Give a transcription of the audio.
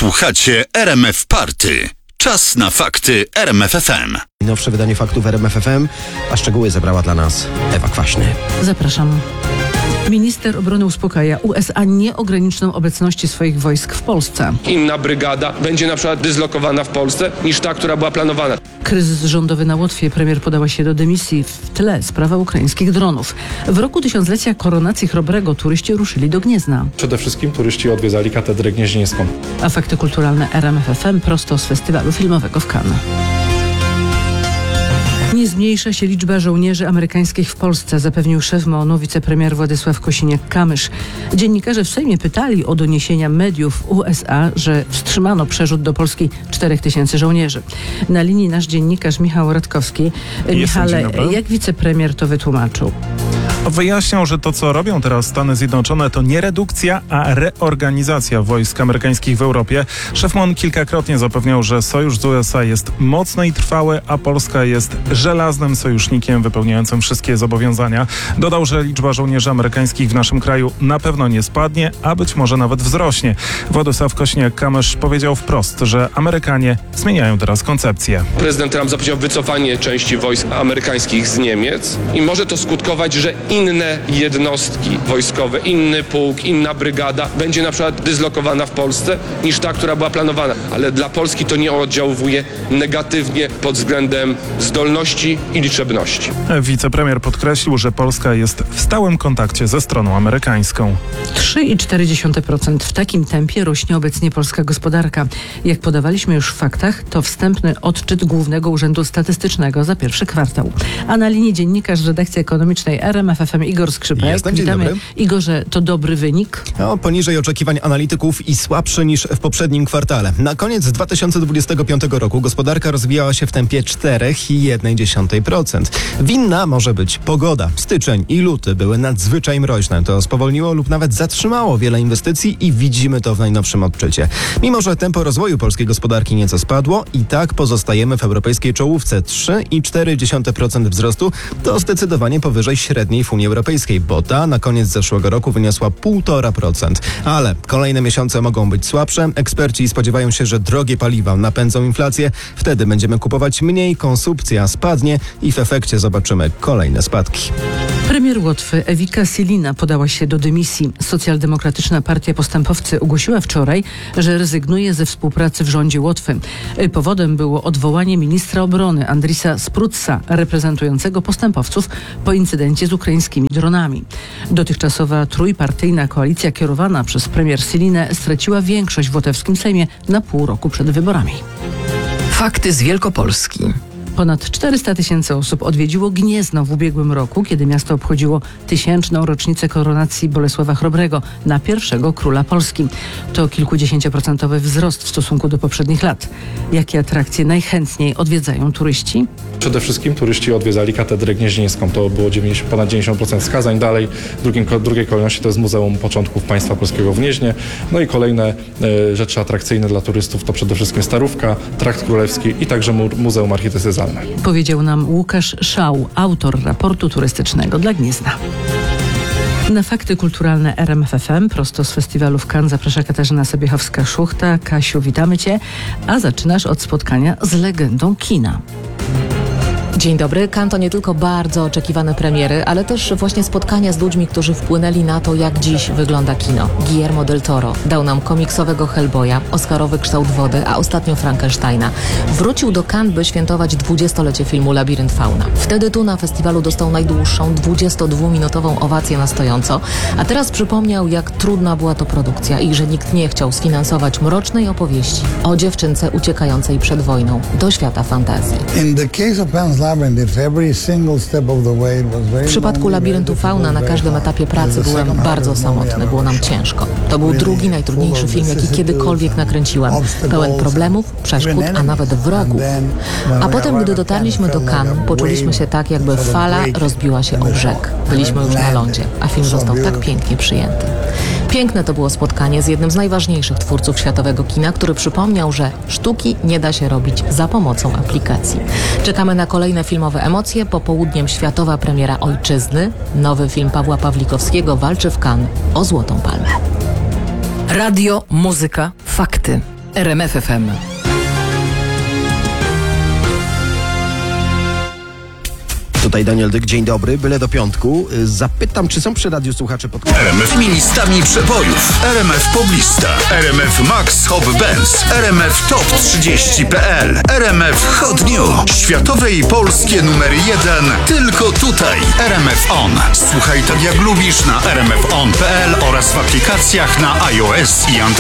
Słuchacie RMF Party. Czas na fakty RMF FM. Nowsze wydanie faktów RMF FM, a szczegóły zebrała dla nas Ewa Kwaśny. Zapraszam. Minister obrony uspokaja, USA nie ograniczą obecności swoich wojsk w Polsce. Inna brygada będzie na przykład dyslokowana w Polsce niż ta, która była planowana. Kryzys rządowy na Łotwie. Premier podała się do dymisji. W tle sprawa ukraińskich dronów. W roku tysiąclecia koronacji Chrobrego turyści ruszyli do Gniezna. Przede wszystkim turyści odwiedzali katedrę gnieźnieńską. A fakty kulturalne RMF FM prosto z festiwalu filmowego w Cannes. Nie zmniejsza się liczba żołnierzy amerykańskich w Polsce, zapewnił szef MON-u wicepremier Władysław Kosiniak-Kamysz. Dziennikarze w Sejmie pytali o doniesienia mediów USA, że wstrzymano przerzut do Polski 4000 żołnierzy. Na linii nasz dziennikarz Michał Radkowski. Michale, jak wicepremier to wytłumaczył? Wyjaśniał, że to, co robią teraz Stany Zjednoczone, to nie redukcja, a reorganizacja wojsk amerykańskich w Europie. Szef MON kilkakrotnie zapewniał, że sojusz z USA jest mocny i trwały, a Polska jest żelaznym sojusznikiem wypełniającym wszystkie zobowiązania. Dodał, że liczba żołnierzy amerykańskich w naszym kraju na pewno nie spadnie, a być może nawet wzrośnie. Władysław Kosiniak-Kamysz powiedział wprost, że Amerykanie zmieniają teraz koncepcję. Prezydent Trump zapowiedział wycofanie części wojsk amerykańskich z Niemiec i może to skutkować, że inne jednostki wojskowe, inny pułk, inna brygada będzie na przykład dyslokowana w Polsce niż ta, która była planowana. Ale dla Polski to nie oddziałuje negatywnie pod względem zdolności i liczebności. Wicepremier podkreślił, że Polska jest w stałym kontakcie ze stroną amerykańską. 3,4%. W takim tempie rośnie obecnie polska gospodarka. Jak podawaliśmy już w faktach, to wstępny odczyt Głównego Urzędu Statystycznego za pierwszy kwartał. A na linii dziennikarz redakcji ekonomicznej RMF FM Igor Skrzypek. Jestem, dzień Witamy. dobry. Igorze, to dobry wynik? Poniżej oczekiwań analityków i słabszy niż w poprzednim kwartale. Na koniec 2025 roku gospodarka rozwijała się w tempie 4,1%. Winna może być pogoda. Styczeń i luty były nadzwyczaj mroźne. To spowolniło lub nawet zatrzymało wiele inwestycji i widzimy to w najnowszym odczycie. Mimo że tempo rozwoju polskiej gospodarki nieco spadło, i tak pozostajemy w europejskiej czołówce. 3,4% wzrostu to zdecydowanie powyżej średniej w Unii Europejskiej, bo ta na koniec zeszłego roku wyniosła 1,5%. Ale kolejne miesiące mogą być słabsze. Eksperci spodziewają się, że drogie paliwa napędzą inflację. Wtedy będziemy kupować mniej, konsumpcja spadnie i w efekcie zobaczymy kolejne spadki. Premier Łotwy Ewika Silina podała się do dymisji. Socjaldemokratyczna Partia Postępowcy ogłosiła wczoraj, że rezygnuje ze współpracy w rządzie Łotwy. Powodem było odwołanie ministra obrony Andrisa Sprutsa, reprezentującego postępowców po incydencie z ukraińskimi dronami. Dotychczasowa trójpartyjna koalicja kierowana przez premier Silinę straciła większość w łotewskim Sejmie na pół roku przed wyborami. Fakty z Wielkopolski. Ponad 400 000 osób odwiedziło Gniezno w ubiegłym roku, kiedy miasto obchodziło 1000. rocznicę koronacji Bolesława Chrobrego na pierwszego króla Polski. To kilkudziesięcioprocentowy wzrost w stosunku do poprzednich lat. Jakie atrakcje najchętniej odwiedzają turyści? Przede wszystkim turyści odwiedzali katedrę gnieźnieńską. To było ponad 90% wskazań. Dalej w drugiej kolejności to jest Muzeum Początków Państwa Polskiego w Gnieźnie. No i kolejne rzeczy atrakcyjne dla turystów to przede wszystkim Starówka, Trakt Królewski i także Muzeum Architektury. Powiedział nam Łukasz Szał, autor raportu turystycznego dla Gniezna. Na fakty kulturalne RMF FM prosto z festiwalu w Cannes zaprasza Katarzyna Sobiechowska-Szuchta. Kasiu, witamy Cię, a zaczynasz od spotkania z legendą kina. Dzień dobry. Cannes to nie tylko bardzo oczekiwane premiery, ale też właśnie spotkania z ludźmi, którzy wpłynęli na to, jak dziś wygląda kino. Guillermo del Toro dał nam komiksowego Hellboya, oscarowy Kształt wody, a ostatnio Frankensteina. Wrócił do Cannes, by świętować 20-lecie filmu Labirynt Fauna. Wtedy tu na festiwalu dostał najdłuższą 22-minutową owację na stojąco, a teraz przypomniał, jak trudna była to produkcja i że nikt nie chciał sfinansować mrocznej opowieści o dziewczynce uciekającej przed wojną do świata fantazji. W przypadku Labiryntu Fauna na każdym etapie pracy byłem bardzo samotny, było nam ciężko. To był drugi najtrudniejszy film, jaki kiedykolwiek nakręciłem. Pełen problemów, przeszkód, a nawet wrogów. A potem, gdy dotarliśmy do Cannes, poczuliśmy się tak, jakby fala rozbiła się o brzeg. Byliśmy już na lądzie, a film został tak pięknie przyjęty. Piękne to było spotkanie z jednym z najważniejszych twórców światowego kina, który przypomniał, że sztuki nie da się robić za pomocą aplikacji. Czekamy na kolejne filmowe emocje. Popołudniem światowa premiera Ojczyzny. Nowy film Pawła Pawlikowskiego walczy w Cannes o Złotą Palmę. Radio, muzyka, fakty. RMFFM. Tutaj Daniel Dyk, dzień dobry, byle do piątku. Zapytam, czy są przy radiu słuchacze pod... RMF listami przebojów. RMF Poblista. RMF Max Hop Benz. RMF Top 30.pl. RMF Hot New. Światowe i polskie numery 1 tylko tutaj. RMF On. Słuchaj tak jak lubisz na rmfon.pl oraz w aplikacjach na iOS i Android.